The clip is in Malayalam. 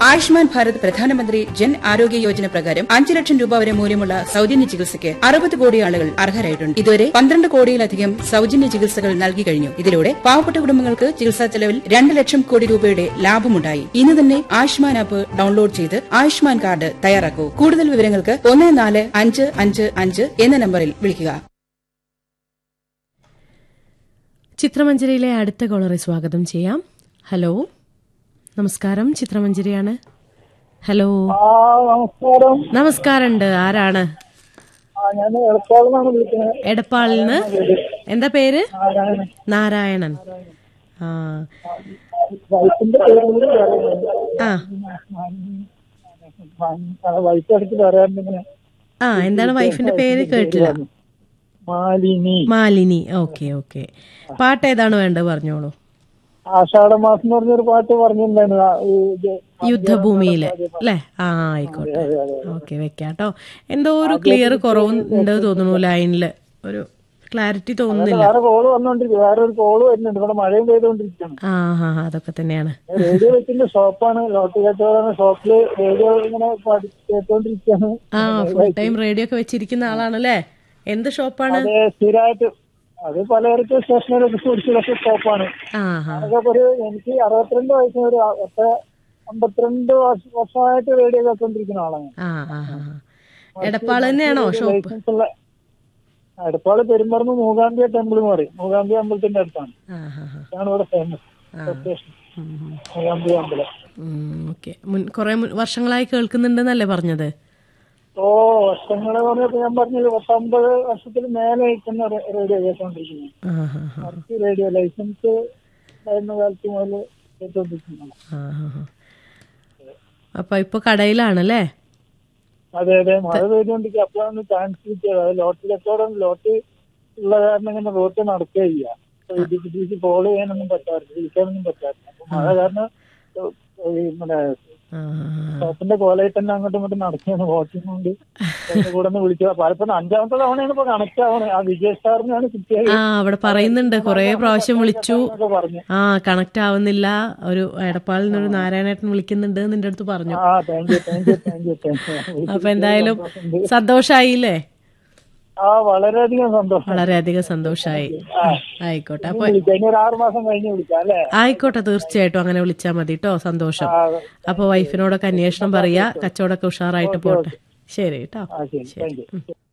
ആയുഷ്മാൻ ഭാരത് പ്രധാനമന്ത്രി ജൻ ആരോഗ്യ യോജന പ്രകാരം 5 ലക്ഷം രൂപ വരെ മൂല്യമുള്ള സൌജന്യ ചികിത്സയ്ക്ക് 60 കോടി ആളുകൾ അർഹരായിട്ടുണ്ട്. ഇതുവരെ 12 കോടിയിലധികം സൌജന്യ ചികിത്സകൾ നൽകി കഴിഞ്ഞു. ഇതിലൂടെ പാവപ്പെട്ട കുടുംബങ്ങൾക്ക് ചികിത്സാ ചെലവിൽ 2 ലക്ഷം കോടി രൂപയുടെ ലാഭമുണ്ടായി. ഇന്ന് തന്നെ ആയുഷ്മാൻ ആപ്പ് ഡൌൺലോഡ് ചെയ്ത് ആയുഷ്മാൻ കാർഡ് തയ്യാറാക്കൂ. കൂടുതൽ വിവരങ്ങൾക്ക് 14555 എന്ന നമ്പറിൽ വിളിക്കുക. ചിത്രമഞ്ജരിയിലെ അടുത്ത കോളറെ സ്വാഗതം ചെയ്യാം. ഹലോ, നമസ്കാരം. ചിത്രമഞ്ജരിയാണ്. ഹലോ, നമസ്കാരമുണ്ട്. ആരാണ്? എടപ്പാളിന്ന്. എന്താ പേര്? നാരായണൻ. എന്താണ് വൈഫിന്റെ പേര്? കേട്ടില്ല. മാലിനി. Okay okay. പാട്ട് ഏതാണ് വേണ്ടത് പറഞ്ഞോളൂ. ആഷാഢമാസം എന്ന് പറഞ്ഞൊരു പാട്ട് പറഞ്ഞിട്ടുണ്ടായിരുന്നു, യുദ്ധഭൂമിയില് അല്ലേ? ആയിക്കോട്ടെ. ഓക്കെ, വെക്കാട്ടോ. എന്തോ ഒരു ക്ലിയർ കുറവുണ്ട് തോന്നുന്നു ലൈനില്, ഒരു ക്ലാരിറ്റി തോന്നുന്നില്ല. വേറെ കോള് വന്നോണ്ടിരിക്കും, വേറൊരു കോള് വരുന്നുണ്ട്. ഇവിടെ മഴയും പെയ്തോണ്ടിരിക്കുകയാണ്. അതൊക്കെ തന്നെയാണ്. റേഡിയോ വെച്ചിന്റെ ഷോപ്പാണ്, ലോട്ട് കച്ചവടം. ഷോപ്പില് റേഡിയോ ഇങ്ങനെ കേട്ടോണ്ടിരിക്കുകയാണ്. ഫുൾ ടൈം റേഡിയോ ഒക്കെ വെച്ചിരിക്കുന്ന ആളാണല്ലേ? എന്ത് ഷോപ്പാണ്? സ്ഥിരമായിട്ട് അത് പലചരക്ക് സ്റ്റേഷനറി കുറിച്ചുള്ള ഷോപ്പാണ്. അതൊക്കെ ഒരു എനിക്ക് 62 വയസ്സിന് ഒരു 52 വർഷമായിട്ട് റേഡിയോ കേട്ടോണ്ടിരിക്കുന്ന ആളാണ്. എടപ്പാള് തന്നെയാണോ ഷോപ്പ്? എടപ്പാള് പെരുമ്പറമ്പ് മൂകാംബിയ ടെമ്പിൾ എന്ന് പറയും. മൂകാംബിയ അമ്പലത്തിന്റെ അടുത്താണ്. അതാണ് ഇവിടെ ഫേമസ് മൂകാംബിയ അമ്പലം. കൊറേ വർഷങ്ങളായി കേൾക്കുന്നുണ്ടെന്നല്ലേ പറഞ്ഞത്? വർഷങ്ങളെ പറഞ്ഞപ്പോ ഞാൻ പറഞ്ഞത് 19 വർഷത്തിന് മേലെ അയക്കുന്ന റേഡിയോ കേട്ടോണ്ടിരിക്കുന്നത്. റേഡിയോ ലൈസൻസ് ആയിരുന്ന കാലത്ത് മുതൽ കേട്ടോണ്ടിരിക്കുന്നതാണ്. അപ്പൊ ഇപ്പൊ കടയിലാണല്ലേ? അതെ അതെ, മഴ പെയ്തുകൊണ്ടിരിക്കുക. അപ്പോഴാണ് ചാൻസ് കിട്ടിയത്. അത് ലോട്ട് കച്ചവടം, ലോട്ട് ഉള്ള കാരണം ഇങ്ങനെ റോട്ട് നടക്കുകയില്ല. തിരിച്ച് കോള് ചെയ്യാനൊന്നും പറ്റാറില്ല, വിളിക്കാനൊന്നും പറ്റാറില്ല. അപ്പൊ മഴ കാരണം നമ്മുടെ ഷോപ്പിന്റെ കോലയിൽ തന്നെ അങ്ങോട്ടും ഇങ്ങോട്ടും നടക്കുകയാണ്. വാക്കിംഗ് കൊണ്ട് കൂടെ ഒന്ന് വിളിക്കുക. പലപ്പോഴും 5ാമത്തെ തവണയാണ് ഇപ്പൊ കണക്ട് ആവണേ. ആ വിജയ് സാറിനാണ് കിട്ടിയത്. അവിടെ പറയുന്നുണ്ട് കൊറേ പ്രാവശ്യം വിളിച്ചു, കണക്ട് ആവുന്നില്ല. ഒരു എടപ്പാളിൽ നിന്നൊരു നാരായണേട്ടൻ വിളിക്കുന്നുണ്ട് നിന്റെ അടുത്ത് പറഞ്ഞു. അപ്പൊ എന്തായാലും സന്തോഷായില്ലേ? വളരെയധികം സന്തോഷം, വളരെയധികം സന്തോഷായി. ആയിക്കോട്ടെ. അപ്പൊ 6 മാസം കഴിഞ്ഞ് വിളിക്കാം അല്ലേ? ആയിക്കോട്ടെ, തീർച്ചയായിട്ടും അങ്ങനെ വിളിച്ചാൽ മതി കേട്ടോ. സന്തോഷം. അപ്പൊ വൈഫിനോടൊക്കെ അന്വേഷണം പറയാ, കച്ചവടമൊക്കെ ഉഷാറായിട്ട് പോട്ടെ. ശരി കേട്ടോ. ശരി.